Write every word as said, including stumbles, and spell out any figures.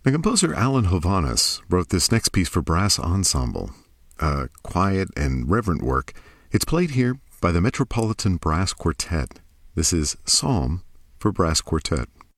The composer Alan Hovhaness wrote this next piece for brass ensemble, a quiet and reverent work. It's played here by the Metropolitan Brass Quartet. This is Psalm for Brass Quartet.